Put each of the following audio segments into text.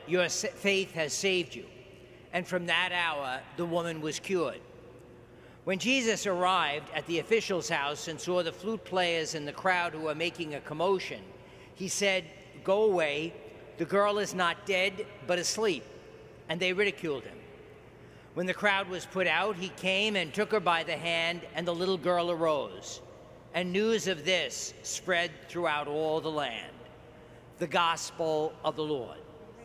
your faith has saved you." And from that hour, the woman was cured. When Jesus arrived at the official's house and saw the flute players and the crowd who were making a commotion, he said, "Go away, the girl is not dead, but asleep." And they ridiculed him. When the crowd was put out, he came and took her by the hand, and the little girl arose. And news of this spread throughout all the land. The Gospel of the Lord.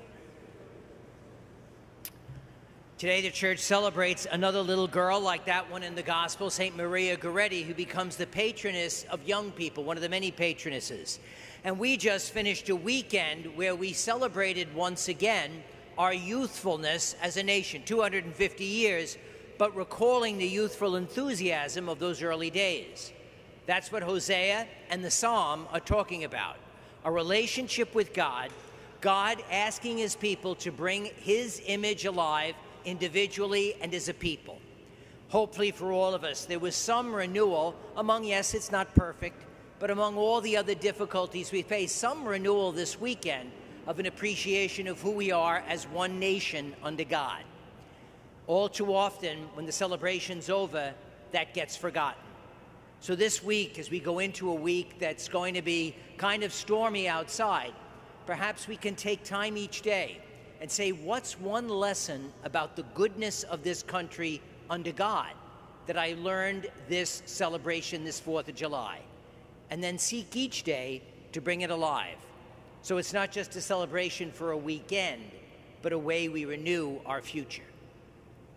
Today, the church celebrates another little girl like that one in the Gospel, St. Maria Goretti, who becomes the patroness of young people, one of the many patronesses. And we just finished a weekend where we celebrated once again our youthfulness as a nation, 250 years, but recalling the youthful enthusiasm of those early days. That's what Hosea and the Psalm are talking about, a relationship with God, God asking his people to bring his image alive individually and as a people. Hopefully for all of us, there was some renewal among, yes, it's not perfect, but among all the other difficulties we face, some renewal this weekend of an appreciation of who we are as one nation under God. All too often, when the celebration's over, that gets forgotten. So this week, as we go into a week that's going to be kind of stormy outside, perhaps we can take time each day and say, what's one lesson about the goodness of this country under God that I learned this celebration, this 4th of July? And then seek each day to bring it alive. So it's not just a celebration for a weekend, but a way we renew our future.